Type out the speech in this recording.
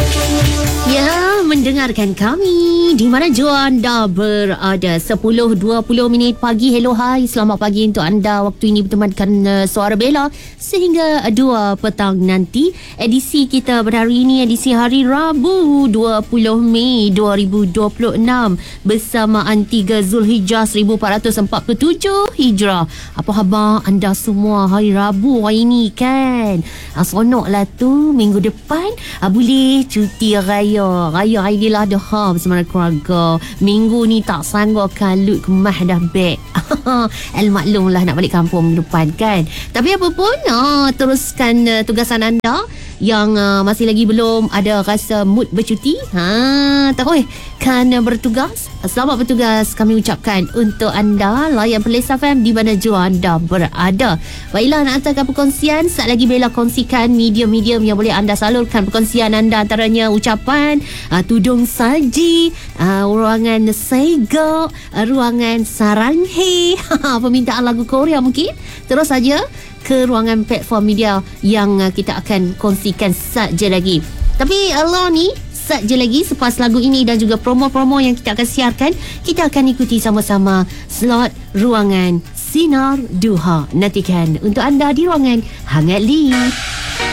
Ya, mendengarkan kami di mana jua anda berada. 10.20 pagi. Hello, hai. Selamat pagi untuk anda. Waktu ini bertemankan Suara Bella sehingga 2 petang nanti. Edisi kita pada hari ini, edisi hari Rabu 20 Mei 2026 bersamaan 3 Zulhijjah 1447 Hijrah. Apa khabar anda semua hari Rabu hari ini kan? Seronoklah tu minggu depan boleh cuti raya Aidiladha bersama keluarga. Minggu ni tak sanggup kalut kemah dah back. Maklum lah nak balik kampung minggu depan kan. Tapi apa pun teruskan tugasan anda yang masih lagi belum ada rasa mood bercuti. Terus kan bertugas. Selamat bertugas kami ucapkan untuk anda layan Playlist FM di mana jua anda berada. Baiklah, nak hantarkan perkongsian. Saat lagi Bella kongsikan medium-medium yang boleh anda salurkan perkongsian anda, antaranya ucapan, tudung saji, ruangan Sega, ruangan Saranghe, permintaan lagu Korea mungkin. Terus saja ke ruangan platform media yang kita akan kongsikan saja lagi. Tapi Allah ni saja lagi selepas lagu ini dan juga promo-promo yang kita akan siarkan, kita akan ikuti sama-sama slot ruangan Sinar Duha. Nantikan untuk anda di ruangan Hangat Li.